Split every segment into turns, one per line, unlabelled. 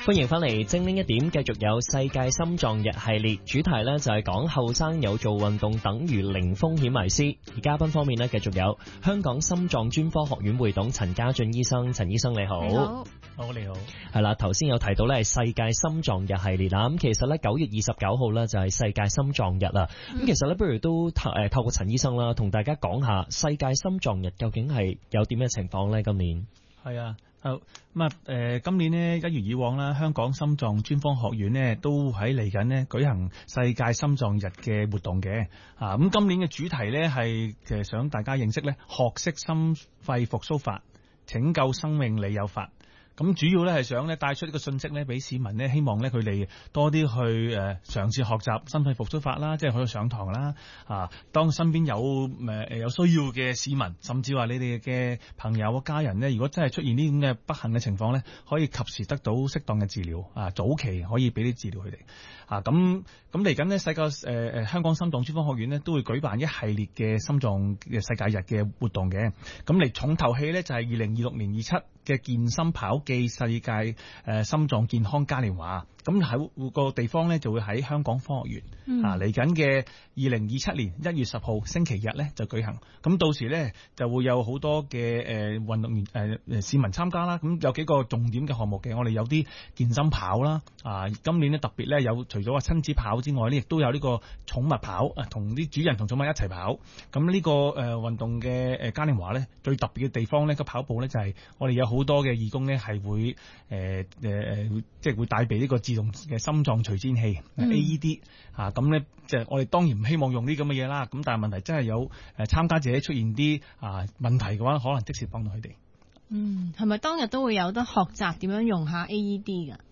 歡迎翻嚟精靈一點，繼續有世界心臟日系列，主題呢就係講後生有做運動等於零風險迷思。而嘉賓方面呢，繼續有香港心臟專科學院會董陳家俊醫生，陳醫生你好。
你好。
好，你好。係啦，頭先有提到呢係世界心臟日系列啦，咁其實呢9月29號呢就係世界心臟日啦。咁其實呢，不如都透過陳醫生啦，同大家講下世界心臟日究竟係有點嘅情況呢？今年
係啊。好咁啊！今年呢，一如以往啦，香港心臟專科學院呢都喺嚟緊呢舉行世界心臟日嘅活動嘅。咁今年嘅主題呢係其實想大家認識呢，學識心肺復甦法，拯救生命理有法。咁主要咧係想咧帶出呢個信息咧俾市民咧，希望咧佢哋多啲去嘗試學習心肺復甦法啦，即係去上堂啦。當身邊有需要嘅市民，甚至話你哋嘅朋友家人咧，如果真係出現呢咁嘅不幸嘅情況咧，可以及時得到適當嘅治療。早期可以俾啲治療佢哋。咁嚟緊呢，香港心臟專科學院呢都會舉辦一系列嘅心臟嘅世界日嘅活動嘅。咁嚟重頭戲呢，就係2026年27嘅健心跑暨世界心臟健康嘉年華。咁喺個地方呢，就會喺香港科學園。嚟緊嘅2027年1月10號星期日呢就舉行。咁到時呢，就會有好多嘅運動員市民參加啦。咁有幾個重點嘅項目嘅，我哋有啲健心跑啦。今年呢特別呢，有除咗話親子跑之外呢，亦都有呢個寵物跑，同啲主人同寵物一齊跑。咁呢個運動嘅嘉年華呢，最特別嘅地方呢，個跑步呢，就係我哋有好多嘅義工呢，係會即係會帶備呢個自動嘅心臟除顫器 AED。咁呢，就我哋當然唔希望用啲咁嘅嘢啦。咁但係問題真係有參加者出現啲問題嘅話，可能即時幫到佢哋。
係咪當日都會有得學習點樣用下 AED 㗎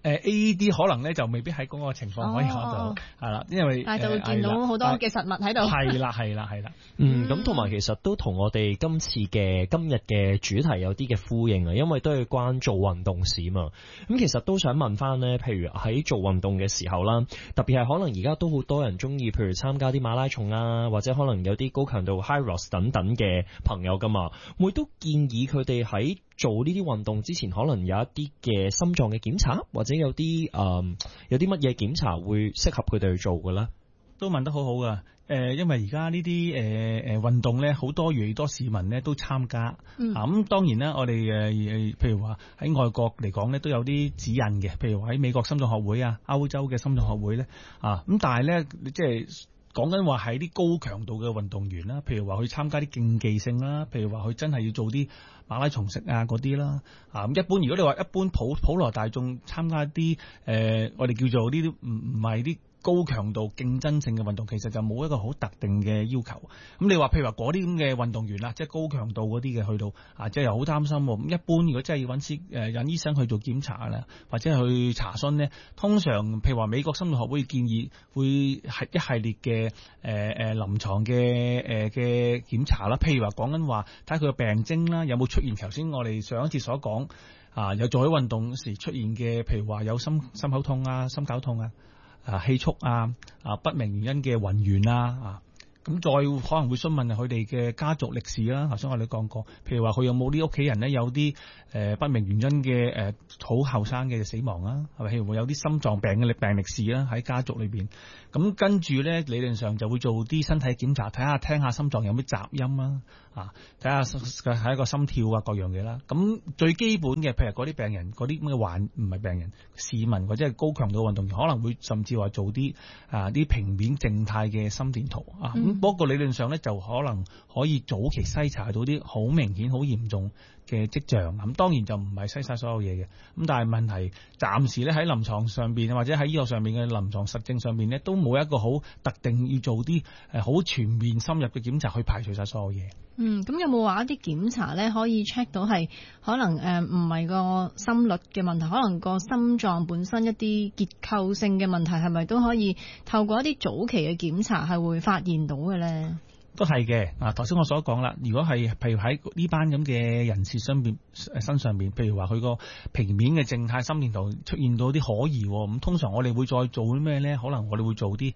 ？AED 可能咧就未必喺嗰個情況可以學到，係啦，因為
但係就會見到好多嘅實物喺度。
係啦。
咁同埋其實都同我哋今日嘅主題有啲嘅呼應啊，因為都係關做運動事嘛。咁其實都想問翻呢，譬如喺做運動嘅時候啦，特別係可能而家都好多人中意，譬如參加啲馬拉松啊，或者可能有啲高強度 high rocks 等等嘅朋友噶嘛，會都建議佢哋喺做呢啲運動之前，可能有一啲嘅心臟嘅檢查，或者有啲乜嘢檢查會適合佢哋去做嘅咧？
都問得好好噶。因為而家呢啲運動咧，好多越嚟越多市民咧都參加。咁當然啦，我哋譬如話喺外國嚟講咧，都有啲指引嘅。譬如話喺美國心臟學會啊，歐洲嘅心臟學會咧，咁但係咧，即係講緊話係啲高強度嘅運動員啦，譬如話去參加啲競技性啦，譬如話佢真係要做啲馬拉松式啊嗰啲啦。咁一般如果你話一般普羅大眾參加啲我哋叫做呢啲唔係啲高強度競爭性嘅運動，其實就冇一個好特定嘅要求。咁你話譬如話嗰啲咁嘅運動員啦，即係高強度嗰啲嘅去到即係又好擔心。咁一般如果真係要引醫生去做檢查啦，或者去查詢呢，通常譬如話美國心臟學會建議會係一系列嘅臨床嘅檢查啦。譬如話講緊話睇下佢嘅病徵啦，有冇出現頭先我哋上一次所講有做喺運動時出現嘅，譬如話有心口痛啊、心絞痛啊、氣促不明原因嘅暈眩咁再可能會詢問佢哋嘅家族歷史啦。頭先我哋講過，譬如話佢有冇啲屋企人咧有啲不明原因嘅好後生嘅死亡啊，係咪？譬如會有啲心臟病嘅病歷史啦喺家族裏邊。咁跟住咧理論上就會做啲身體檢查，聽下心臟有咩雜音睇下一個心跳各樣嘢啦。咁最基本嘅，譬如嗰啲病人嗰啲咁嘅唔係病人市民或者係高強度運動員，可能會甚至話做啲平面靜態嘅心電圖咁不過理論上咧，就可能可以早期篩查到啲好明顯、好嚴重嘅跡象。咁當然就唔係篩晒所有嘢嘅。咁但係問題暫時咧喺臨床上邊或者喺醫學上面嘅臨床實證上邊咧，都冇一個好特定要做啲好全面深入嘅檢查去排除晒所有嘢。
咁有冇話一啲檢查咧可以 check 到係可能唔係個心率嘅問題，可能個心臟本身一啲結構性嘅問題，係咪都可以透過一啲早期嘅檢查係會發現到嘅咧？
都係嘅。頭先我所講啦，如果係譬如喺呢班咁嘅人士身上邊，譬如話佢個平面嘅靜態心電圖出現到啲可疑，咁通常我哋會再做啲咩咧？可能我哋會做啲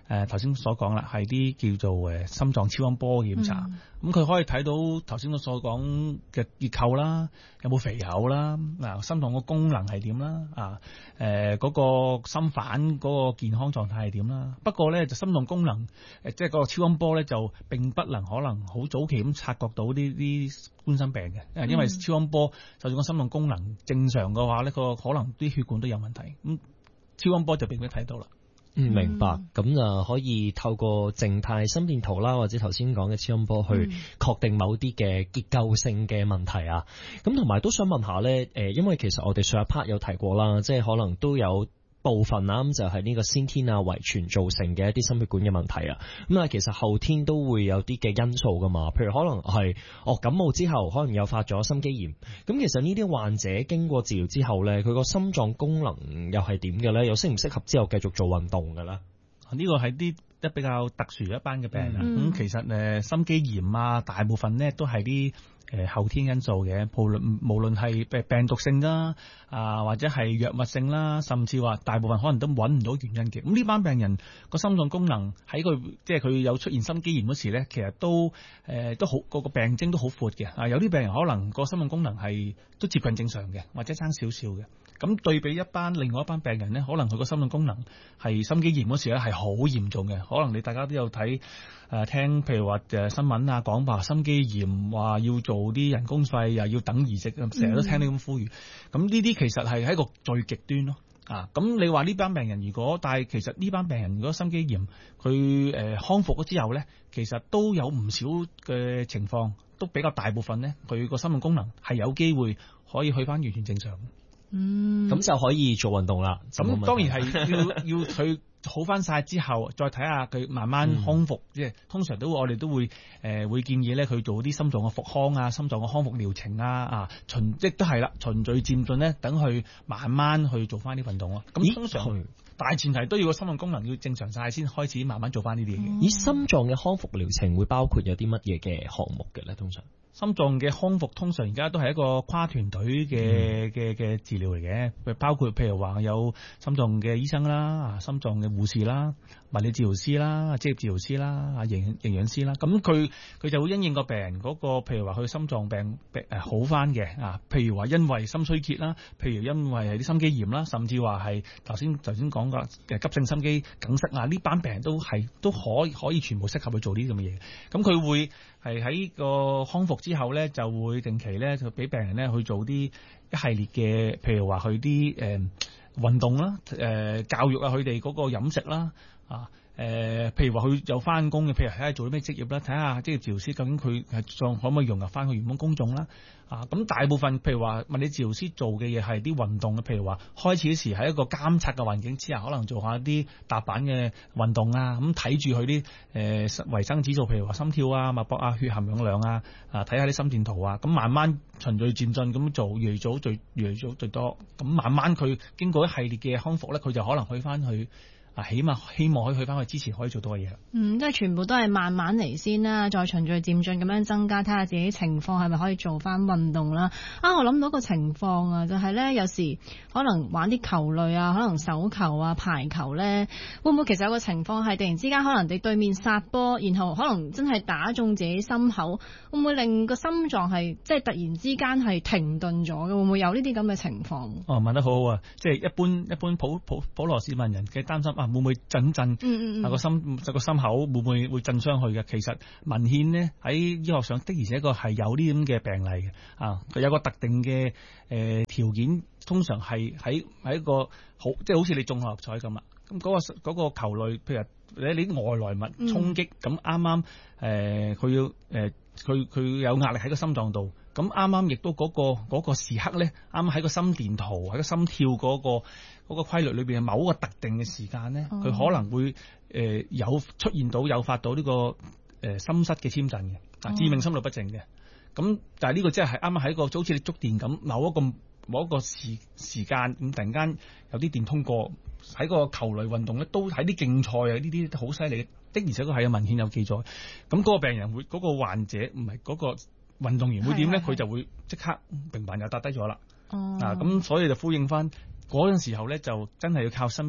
頭先所講啦，係啲叫做心臟超音波檢查。咁佢可以睇到頭先我所講嘅結構啦，有冇肥厚啦，心臟個功能係點啦，嗰個心瓣嗰個健康狀態係點啦。不過咧就心臟功能即係嗰個超音波咧就並不能可能好早期咁察覺到呢啲冠心病嘅，因為超音波就算個心臟功能正常嘅話咧，個可能啲血管都有問題，咁超音波就並未睇到啦。
明白，咁就可以透過靜態心電圖啦，或者頭先講嘅超音波去確定某啲嘅結構性嘅問題啊。咁同埋都想問下咧，因為其實我哋上一 part 有提過啦，即係可能都有部分啦，咁就係呢個先天啊遺傳造成嘅一啲心血管嘅問題啊。咁啊，其實後天都會有啲嘅因素噶嘛，譬如可能係感冒之後可能誘發咗心肌炎。咁其實呢啲患者經過治療之後咧，佢個心臟功能又係點嘅咧？又適唔適合之後繼續做運動嘅咧？
呢個係啲比較特殊一班嘅病人。咁其實心肌炎啊，大部分咧都係啲後天因素嘅，無論係病毒性啦，或者係藥物性啦，甚至話大部分可能都揾唔到原因嘅。咁呢班病人個心臟功能喺佢即係佢有出現心肌炎嗰時咧，其實都好個病徵都好闊嘅。有啲病人可能個心臟功能係都接近正常嘅，或者差少少嘅。咁對比另外一班病人咧，可能佢個心臟功能係心肌炎嗰時咧係好嚴重嘅。可能你大家都有睇聽，譬如話新聞啊，講話心肌炎話要做啲人工肺，又要等移植，成日都聽你咁呼籲。咁呢啲其實係喺一個最極端咯。咁你話呢班病人但係其實呢班病人如果心肌炎佢康復咗之後咧，其實都有唔少嘅情況，都比較大部分咧，佢個心臟功能係有機會可以去翻完全正常。
咁就可以做運動啦。
咁當然係要佢好翻晒之後，再睇下佢慢慢康復。即係通常我哋都會建議咧，佢做啲心臟嘅復康啊、心臟嘅康復療程啊，即都係啦，循序漸進咧，等佢慢慢去做翻啲運動咯。咁通常大前提都要個心臟功能要正常晒，先開始慢慢做翻呢啲嘢。
以心臟嘅康復療程會包括有啲乜嘢嘅項目嘅咧？通常
心臟嘅康復通常而家都係一個跨團隊嘅治療嚟嘅，包括譬如話有心臟嘅醫生啦、心臟嘅護士啦、物理治療師啦、職業治療師啦、營養師啦。咁佢就會因應個病人嗰個，譬如話佢心臟病好翻嘅譬如話因為心衰竭啦，譬如因為係啲心肌炎啦，甚至話係頭先講過嘅急性心肌梗塞呢班病人都可以全部適合去做呢啲咁嘅嘢。咁佢會係喺個康復之後咧，就會定期咧就俾病人咧去做啲一系列嘅，譬如話去啲運動啦，教育啊佢哋嗰個飲食啦，譬如話佢有翻工嘅，譬如睇下做啲咩職業啦，睇下職業治療師究竟佢係可唔可以融入翻佢原本工種啦。咁大部分譬如話物理治療師做嘅嘢係啲運動嘅，譬如話開始時喺一個監察嘅環境之下，可能做下啲踏板嘅運動啊，咁睇住佢啲維生指數，譬如話心跳啊、脈搏啊、血含氧量啊，睇下啲心電圖啊，咁慢慢循序漸進咁做，越嚟早最多，咁慢慢佢經過一系列嘅康復咧，佢就可能去翻去。起碼希望可以去翻去之前可以做到嘅嘢。即
係全部都係慢慢嚟先啦，再循序漸進咁樣增加，睇下自己情況係咪可以做翻運動啦。我諗到個情況啊，就係咧有時可能玩啲球類啊，可能手球啊、排球咧，會唔會其實有個情況係突然之間可能你對面殺波，然後可能真係打中自己心口，會唔會令個心臟係即係突然之間係停頓咗嘅？會唔會有呢啲咁嘅情況？
問得好好啊！即係一般普羅市民人嘅擔心會唔會震個心口會唔會震傷佢嘅？其實文獻呢喺醫學上的而且確係有啲咁嘅病例嘅。佢有個特定嘅條件，通常係喺一個好，即係好似你中六合彩咁啦。咁嗰個球類，譬如你啲外來物衝擊，咁啱啱佢要佢有壓力喺個心臟度，咁啱啱亦都嗰個時刻咧，啱啱喺個心電圖喺個心跳嗰個規律裏邊，某個特定嘅時間咧，佢可能會有出現到誘發到呢個心室嘅簽震嘅，致命心律不正嘅。咁但係呢個即係啱啱喺個就好似你觸電咁，某一個時間咁突然間有啲電通過，喺個球類運動咧，都喺啲競賽啊，呢啲好犀利的，而且確係有文獻有記載。咁嗰個病人會嗰個患者唔係嗰個運動員會點咧？佢就會即刻平板又搭低咗啦。咁所以就呼應翻嗰陣時候咧，就真係要靠身邊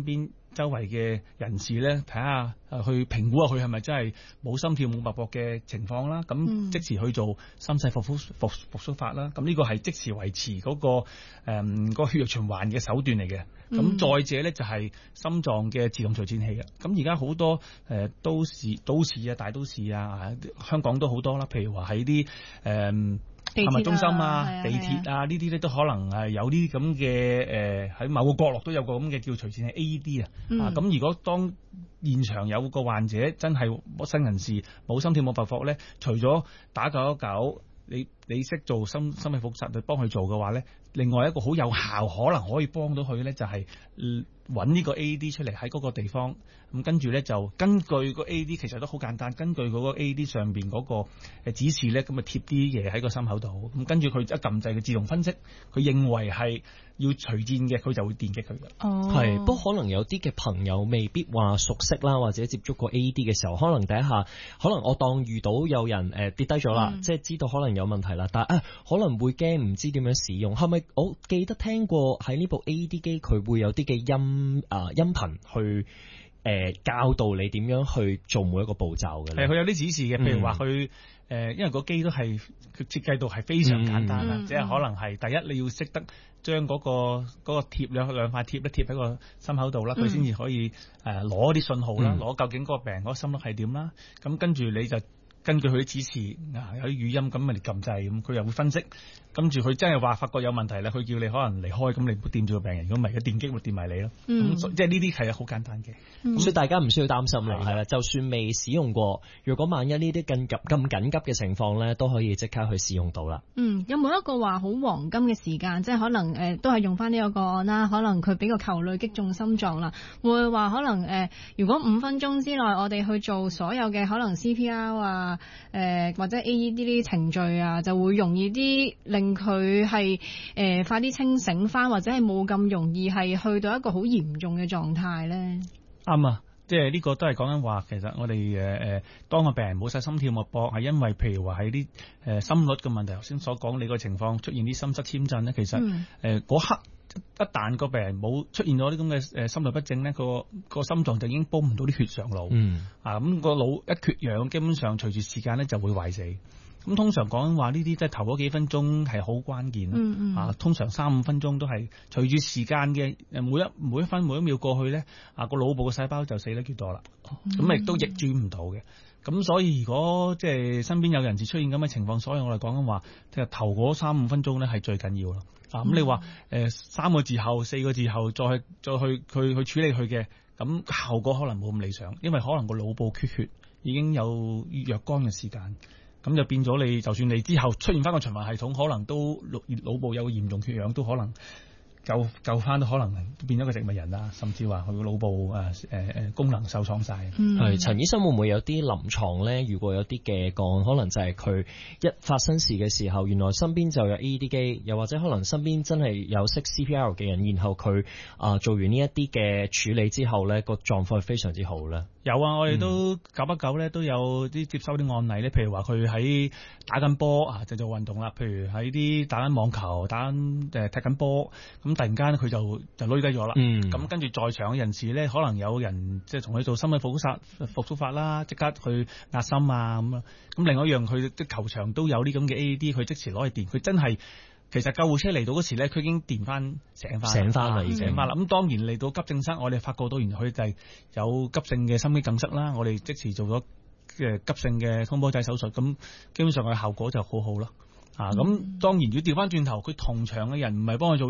周圍嘅人士咧，睇下去評估下佢係咪真係冇心跳冇脈搏嘅情況啦。咁即時去做心肺復甦法啦。咁呢個係即時維持嗰個血液循環嘅手段嚟嘅。咁再者咧就係心臟嘅自動除顫器啊。咁而家好多都市啊、大都市啊，香港都好多啦。譬如話喺啲購物中心啊、地鐵啊呢啲咧都可能係有啲咁嘅喺某個角落都有個咁嘅叫除顫器 AED 啊。咁如果當現場有個患者真係陌生人士冇心跳冇脈搏咧，除咗打919，你識做心肺復甦去幫佢做嘅話咧，另外一個好有效可能可以幫到佢咧，就係揾呢個 AED 出嚟喺嗰個地方。咁跟住咧就根據個 AED 其實都好簡單，根據嗰個 AED 上邊嗰個指示咧，咁啊貼啲嘢喺個心口度。咁跟住佢一撳掣，佢自動分析，佢認為係要除顫嘅，佢就會電擊佢嘅。
係，不過可能有啲嘅朋友未必話熟悉啦，或者接觸過 AED 嘅時候，可能第一下，可能我當遇到有人跌低咗啦，即係知道可能有問題啦，但係可能會驚唔知點樣使用。係咪我記得聽過喺呢部 AED 機佢會有啲嘅音頻去教導你點樣去做每一個步驟嘅咧？
係，佢有啲指示嘅，譬如話佢因為個機都係佢設計到係非常簡單啦，即係可能係第一你要識得將嗰個貼兩塊貼咧貼喺個心口度啦，佢先至可以攞啲信號啦，攞究竟嗰個病人嗰個心率係點啦，咁跟住你就根據佢啲指示有啲語音咁咪嚟撳掣，咁佢又會分析，跟住佢真係話發覺有問題咧，佢叫你可能離開，咁你唔好掂住個病人，如果唔係，個電擊會掂埋你咯。咁即係呢啲係好簡單嘅，
所以大家唔需要擔心啦，係啦，就算未使用過，如果萬一呢啲咁緊急嘅情況咧，都可以即刻去使用到啦。
有冇一個話好黃金嘅時間，即係可能都係用翻呢個個案啦，可能佢俾個球類擊中心臟啦，會話可能如果5分鐘之內我哋去做所有嘅可能 CPR 啊，或者 AED 啲程序啊，就會容易啲令佢係快啲清醒翻，或者係冇咁容易係去到一個好嚴重嘅狀態咧。
啱啊，即係呢個都係講緊話，其實我哋當個病人冇晒心跳脈搏，係因為譬如話喺啲心率嘅問題，頭先所講你個情況出現啲心室簽震咧，其實嗰刻一旦個病人冇出現咗啲咁嘅心律不正咧，個心臟就已經泵唔到啲血上腦，咁個腦一缺氧，基本上隨住時間咧就會壞死。咁通常講話呢啲即係頭嗰幾分鐘係好關鍵通常3-5分鐘都係隨住時間嘅每一分每一秒過去咧，個腦部嘅細胞就死得越多啦，咁亦都逆轉唔到嘅。咁所以如果即係身邊有人士出現咁嘅情況，所以我哋講緊話，即係頭嗰3-5分鐘咧係最緊要啦。咁你話3個字後、4個字後再去處理佢嘅，咁效果可能冇咁理想，因為可能個腦部缺血已經有若干嘅時間。咁就變咗你，就算你之後出現翻個循環系統，可能都腦部有嚴重缺氧，都可能救翻，都可能變咗個植物人啦，甚至話佢個腦部功能受創晒。
係陳醫生會唔會有啲臨床咧？如果有啲嘅個案，可能就係佢一發生事嘅時候，原來身邊就有 AED 機，又或者可能身邊真係有識 CPR 嘅人，然後佢做完呢一啲嘅處理之後咧，個狀況係非常之好咧。
有啊，我哋都919咧都有啲接收啲案例咧，譬如話佢喺打緊波就做運動啦，譬如喺啲打緊網球、打緊踢緊波，咁突然間佢就攣低咗啦。咁跟住在場嘅人士咧，可能有人即係同佢做心肺復甦法啦，即刻去壓心啊咁啊。咁另外一樣，佢啲球場都有啲咁嘅 AED，佢即時攞去電，佢真係。其實救護車嚟到嗰時咧，佢已經電翻醒翻啦，已經醒翻啦。咁當然嚟到急症室，我哋發覺到原來佢就係有急性嘅心肌梗塞啦。我哋即時做咗急性嘅通波仔手術，咁基本上嘅效果就好好咯。咁當然如果調翻轉頭，佢同場嘅人唔係幫佢做。